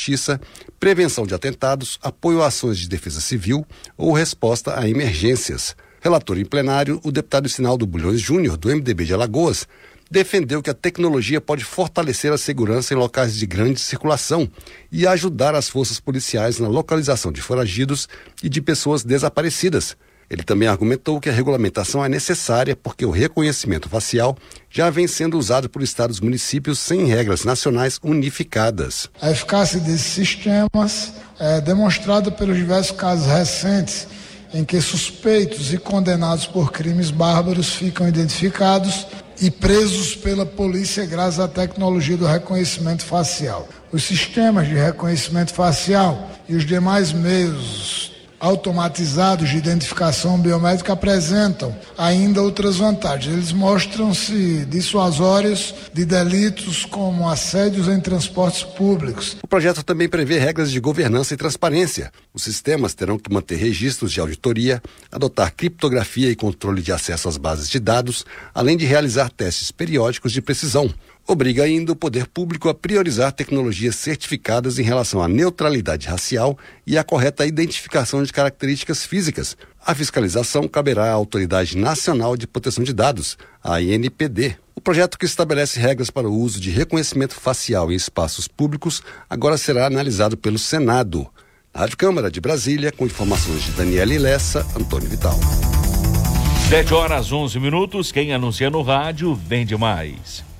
justiça, prevenção de atentados, apoio a ações de defesa civil ou resposta a emergências. Relator em plenário, o deputado Sinaldo Bulhões Júnior, do MDB de Alagoas, defendeu que a tecnologia pode fortalecer a segurança em locais de grande circulação e ajudar as forças policiais na localização de foragidos e de pessoas desaparecidas. Ele também argumentou que a regulamentação é necessária porque o reconhecimento facial já vem sendo usado por estados e municípios sem regras nacionais unificadas. A eficácia desses sistemas é demonstrada pelos diversos casos recentes em que suspeitos e condenados por crimes bárbaros ficam identificados e presos pela polícia graças à tecnologia do reconhecimento facial. Os sistemas de reconhecimento facial e os demais meios automatizados de identificação biométrica apresentam ainda outras vantagens. Eles mostram-se dissuasórios de delitos como assédios em transportes públicos. O projeto também prevê regras de governança e transparência. Os sistemas terão que manter registros de auditoria, adotar criptografia e controle de acesso às bases de dados, além de realizar testes periódicos de precisão. Obriga ainda o poder público a priorizar tecnologias certificadas em relação à neutralidade racial e à correta identificação de características físicas. A fiscalização caberá à Autoridade Nacional de Proteção de Dados, a ANPD. O projeto que estabelece regras para o uso de reconhecimento facial em espaços públicos agora será analisado pelo Senado. Na Rádio Câmara de Brasília, com informações de Daniela Ilessa, Antônio Vital. 7h11. Quem anuncia no rádio vende mais.